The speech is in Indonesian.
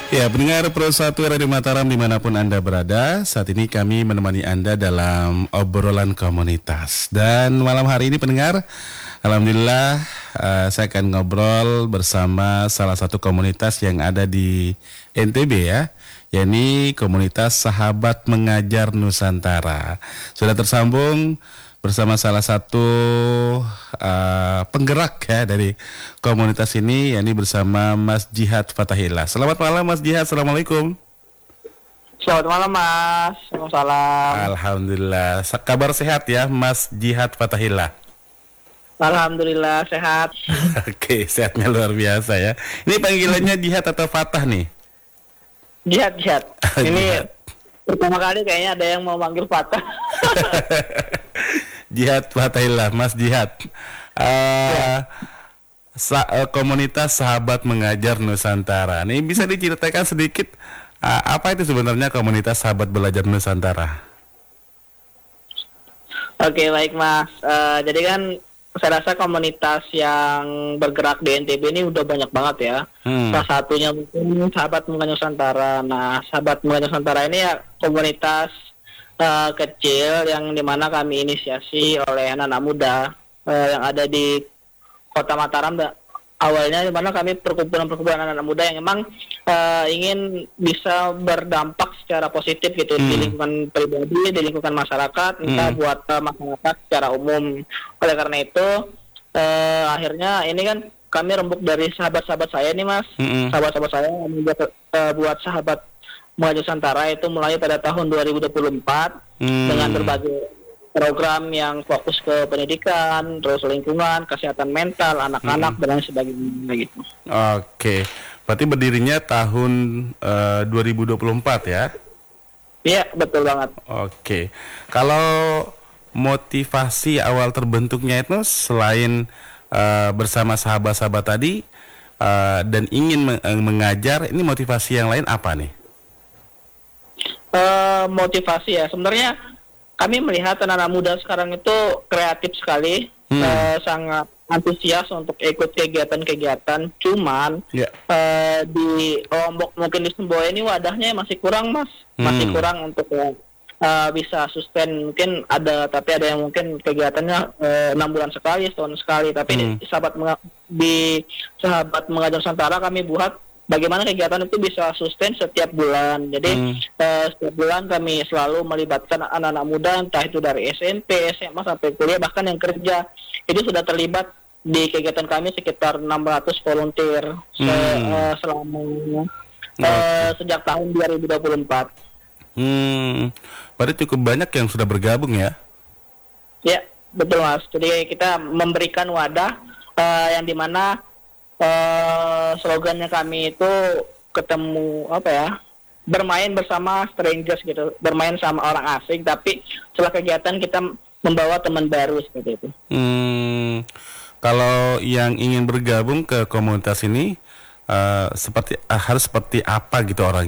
Ya, pendengar Pro 1 Radio Mataram dimanapun Anda berada, saat ini kami menemani Anda dalam obrolan komunitas. Dan malam hari ini pendengar, Alhamdulillah saya akan ngobrol bersama salah satu komunitas yang ada di NTB ya, yakni komunitas Sahabat Mengajar Nusantara. Sudah tersambung bersama salah satu penggerak ya dari komunitas ini, yakni bersama Mas Jihad Fathahillah. Selamat malam Mas Jihad, Assalamualaikum. Selamat malam Mas, Waalaikumsalam. Alhamdulillah, kabar sehat ya Mas Jihad Fathahillah. Alhamdulillah sehat. Oke, sehatnya luar biasa ya. Ini panggilannya Jihad atau Fatah nih? Jihad. Ini Jihad. pertama kali kayaknya ada yang mau manggil Fatah. Jihad Fathahillah, Mas Jihad. Komunitas Sahabat Mengajar Nusantara. Ini bisa diceritakan sedikit apa itu sebenarnya komunitas Sahabat Belajar Nusantara? Oke, baik Mas. Jadi kan saya rasa komunitas yang bergerak di NTB ini udah banyak banget ya. Salah satunya mungkin Sahabat Mengajar Nusantara. Nah, Sahabat Mengajar Nusantara ini ya komunitas kecil yang dimana kami inisiasi oleh anak-anak muda yang ada di Kota Mataram. Awalnya dimana kami perkumpulan anak-anak muda yang memang ingin bisa berdampak secara positif gitu di lingkungan pribadi, di lingkungan masyarakat, entah buat masyarakat secara umum. Oleh karena itu akhirnya ini kan kami rembuk dari sahabat-sahabat saya nih Mas, sahabat-sahabat saya yang buat Sahabat Mengajar Nusantara itu mulai pada tahun 2024 dengan berbagai program yang fokus ke pendidikan, terus lingkungan, kesehatan mental, anak-anak dan lain sebagainya gitu. Oke, berarti berdirinya tahun 2024 ya? Iya, betul banget. Oke, kalau motivasi awal terbentuknya itu selain bersama sahabat-sahabat tadi dan ingin mengajar, ini motivasi yang lain apa nih? Motivasi ya, sebenarnya kami melihat anak-anak muda sekarang itu kreatif sekali, sangat antusias untuk ikut kegiatan-kegiatan. Cuman di Lombok mungkin di Semboya ini wadahnya masih kurang Mas, masih kurang untuk bisa sustain. Mungkin ada, tapi ada yang mungkin kegiatannya 6 bulan sekali, setahun sekali. Tapi di Sahabat Mengajar Nusantara kami buat bagaimana kegiatan itu bisa sustain setiap bulan. Jadi setiap bulan kami selalu melibatkan anak-anak muda, entah itu dari SMP, SMA sampai kuliah, bahkan yang kerja. Itu sudah terlibat di kegiatan kami sekitar 600 volunteer selama sejak tahun 2024. Berarti cukup banyak yang sudah bergabung ya? Ya, betul Mas. Jadi kita memberikan wadah yang dimana slogannya kami itu ketemu bermain bersama strangers gitu, bermain sama orang asing, tapi setelah kegiatan kita membawa teman baru seperti itu. Kalau yang ingin bergabung ke komunitas ini harus seperti apa gitu orang?